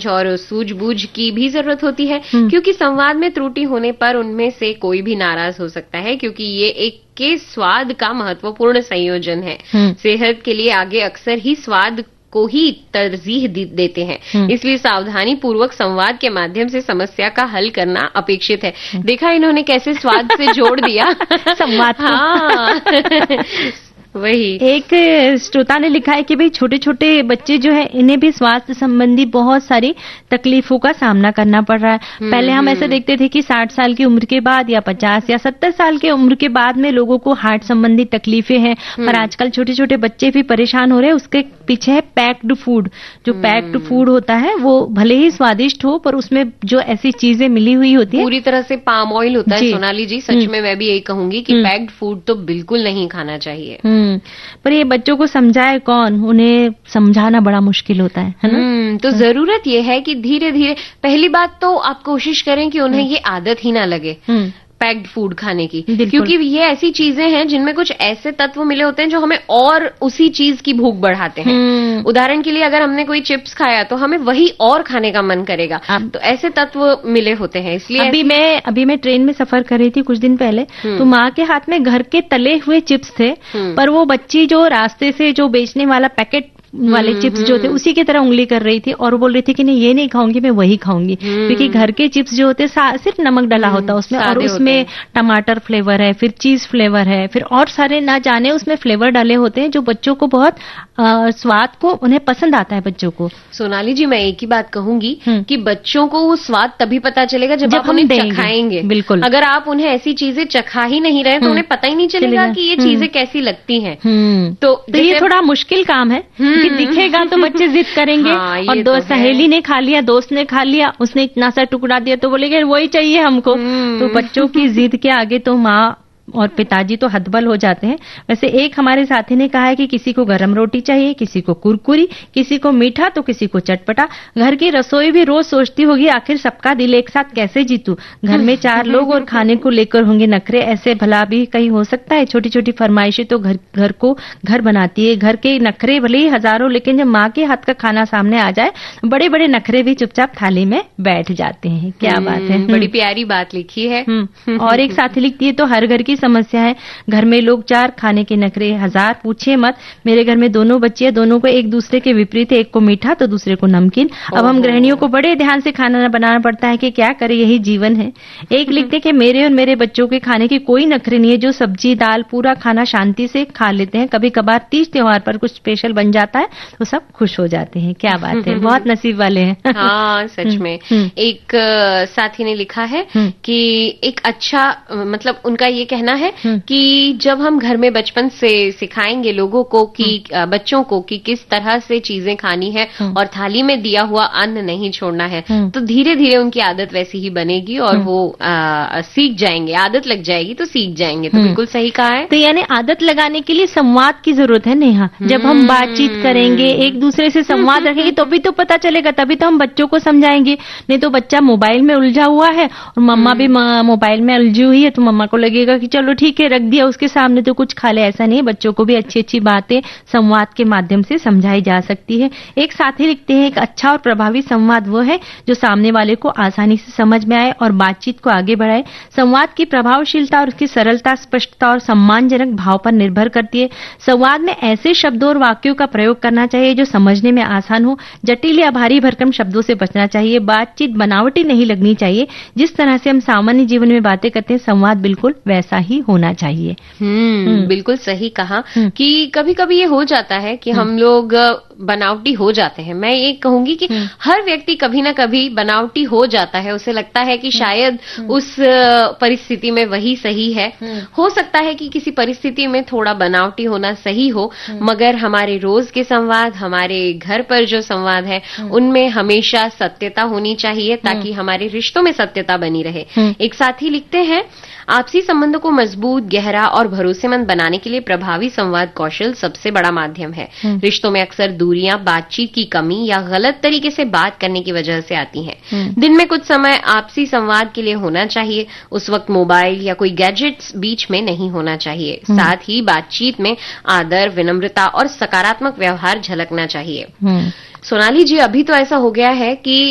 और सूझबूझ की भी जरूरत होती है, क्योंकि संवाद में त्रुटि होने पर उनमें से कोई भी नाराज हो सकता है, क्योंकि ये एक के स्वाद का महत्वपूर्ण संयोजन है। सेहत के लिए आगे अक्सर ही स्वाद को ही तरजीह देते हैं, इसलिए सावधानी पूर्वक संवाद के माध्यम से समस्या का हल करना अपेक्षित है। देखा इन्होंने कैसे स्वाद से जोड़ दिया संवाद। हाँ वही। एक श्रोता ने लिखा है कि भाई छोटे छोटे बच्चे जो है इन्हें भी स्वास्थ्य संबंधी बहुत सारी तकलीफों का सामना करना पड़ रहा है। पहले हम ऐसे देखते थे कि 60 साल की उम्र के बाद या 50 या 70 साल की उम्र के बाद में लोगों को हार्ट संबंधी तकलीफें हैं, पर आजकल छोटे छोटे बच्चे भी परेशान हो रहे हैं। उसके पीछे है पैक्ड फूड। जो पैक्ड फूड होता है वो भले ही स्वादिष्ट हो, पर उसमें जो ऐसी चीजें मिली हुई होती है, पूरी तरह से पाम ऑयल होता है। सोनाली जी, सच में मैं भी यही कहूंगी कि पैक्ड फूड तो बिल्कुल नहीं खाना चाहिए। पर ये बच्चों को समझाए कौन, उन्हें समझाना बड़ा मुश्किल होता है ना। तो जरूरत ये है कि धीरे धीरे, पहली बात तो आप कोशिश करें कि उन्हें ये आदत ही ना लगे पैक्ड फूड खाने की, क्योंकि ये ऐसी चीजें हैं जिनमें कुछ ऐसे तत्व मिले होते हैं जो हमें और उसी चीज की भूख बढ़ाते हैं। उदाहरण के लिए अगर हमने कोई चिप्स खाया तो हमें वही और खाने का मन करेगा, तो ऐसे तत्व मिले होते हैं। इसलिए अभी मैं ट्रेन में सफर कर रही थी कुछ दिन पहले, तो माँ के हाथ में घर के तले हुए चिप्स थे, पर वो बच्ची जो रास्ते से जो बेचने वाला पैकेट वाले चिप्स जो थे उसी की तरह उंगली कर रही थी और बोल रही थी कि नहीं ये नहीं खाऊंगी, मैं वही खाऊंगी। क्योंकि घर के चिप्स जो होते सिर्फ नमक डाला होता है उसमें, और उसमें टमाटर फ्लेवर है, फिर चीज फ्लेवर है, फिर और सारे ना जाने उसमें फ्लेवर डाले होते हैं जो बच्चों को बहुत स्वाद को उन्हें पसंद आता है बच्चों को। सोनाली जी, मैं एक ही बात कहूंगी कि बच्चों को वो स्वाद तभी पता चलेगा जब आप उन्हें चखाएंगे। बिल्कुल। अगर आप उन्हें ऐसी चीजें चखा ही नहीं रहे तो उन्हें पता ही नहीं चलेगा कि ये चीजें कैसी लगती हैं। तो ये थोड़ा मुश्किल काम है कि दिखेगा तो बच्चे जिद करेंगे। हाँ, और सहेली ने खा लिया, दोस्त ने खा लिया, उसने इतना सा टुकड़ा दिया तो बोलेंगे वही चाहिए हमको। तो बच्चों की जिद के आगे तो माँ और पिताजी तो हतबल हो जाते हैं। वैसे एक हमारे साथी ने कहा है कि किसी को गरम रोटी चाहिए, किसी को कुरकुरी, किसी को मीठा तो किसी को चटपटा। घर की रसोई भी रोज सोचती होगी आखिर सबका दिल एक साथ कैसे जीतूं। घर में 4 लोग और खाने को लेकर होंगे नखरे, ऐसे भला भी कहीं हो सकता है। छोटी छोटी फरमाइशें तो घर को घर बनाती है। घर के नखरे भले ही हजारों, लेकिन जब माँ के हाथ का खाना सामने आ जाए बड़े बड़े नखरे भी चुपचाप थाली में बैठ जाते हैं। क्या बात है, बड़ी प्यारी बात लिखी है। और एक साथी लिखती है तो हर घर की समस्या है। घर में लोग 4, खाने के नखरे 1000, पूछिए मत। मेरे घर में 2 बच्चियां, दोनों को एक दूसरे के विपरीत है, एक को मीठा तो दूसरे को नमकीन। अब हम गृहिणियों को बड़े ध्यान से खाना बनाना पड़ता है कि क्या करें, यही जीवन है। एक लिखते कि मेरे और मेरे बच्चों के खाने की कोई नखरे नहीं है, जो सब्जी दाल पूरा खाना शांति से खा लेते हैं। कभी कभार तीज त्योहार पर कुछ स्पेशल बन जाता है तो सब खुश हो जाते हैं। क्या बात है, बहुत नसीब वाले हैं। हाँ सच में। एक साथी ने लिखा है कि एक अच्छा, मतलब उनका ये कहना है कि जब हम घर में बचपन से सिखाएंगे लोगों को कि बच्चों को कि किस तरह से चीजें खानी है और थाली में दिया हुआ अन्न नहीं छोड़ना है, तो धीरे धीरे उनकी आदत वैसी ही बनेगी और वो सीख जाएंगे। आदत लग जाएगी तो सीख जाएंगे। तो बिल्कुल सही कहा है। तो यानी आदत लगाने के लिए संवाद की जरूरत है नेहा। जब हम बातचीत करेंगे, एक दूसरे से संवाद रखेंगे, तभी तो पता चलेगा, तभी तो हम बच्चों को समझाएंगे। नहीं तो बच्चा मोबाइल में उलझा हुआ है और मम्मा भी मोबाइल में उलझी हुई है, तो मम्मा को लगेगा कि चलो ठीक है, रख दिया उसके सामने तो कुछ खा ले। ऐसा नहीं, बच्चों को भी अच्छी अच्छी बातें संवाद के माध्यम से समझाई जा सकती है। एक साथी लिखते हैं, एक अच्छा और प्रभावी संवाद वो है जो सामने वाले को आसानी से समझ में आए और बातचीत को आगे बढ़ाए। संवाद की प्रभावशीलता और उसकी सरलता, स्पष्टता और सम्मानजनक भाव पर निर्भर करती है। संवाद में ऐसे शब्दों और वाक्यों का प्रयोग करना चाहिए जो समझने में आसान हो। जटिल या भारी भरकम शब्दों से बचना चाहिए। बातचीत बनावटी नहीं लगनी चाहिए। जिस तरह से हम सामान्य जीवन में बातें करते हैं, संवाद बिल्कुल वैसा ही होना चाहिए। बिल्कुल सही कहा कि कभी कभी ये हो जाता है कि हम लोग बनावटी हो जाते हैं। मैं ये कहूंगी कि हर व्यक्ति कभी ना कभी बनावटी हो जाता है। उसे लगता है कि शायद उस परिस्थिति में वही सही है। हो सकता है कि किसी परिस्थिति में थोड़ा बनावटी होना सही हो, मगर हमारे रोज के संवाद, हमारे घर पर जो संवाद है, उनमें हमेशा सत्यता होनी चाहिए ताकि हमारे रिश्तों में सत्यता बनी रहे। एक साथी लिखते हैं, आपसी संबंधों को मजबूत, गहरा और भरोसेमंद बनाने के लिए प्रभावी संवाद कौशल सबसे बड़ा माध्यम है। रिश्तों में अक्सर दूरियां बातचीत की कमी या गलत तरीके से बात करने की वजह से आती हैं। दिन में कुछ समय आपसी संवाद के लिए होना चाहिए। उस वक्त मोबाइल या कोई गैजेट्स बीच में नहीं होना चाहिए। साथ ही बातचीत में आदर, विनम्रता और सकारात्मक व्यवहार झलकना चाहिए। सोनाली जी, अभी तो ऐसा हो गया है कि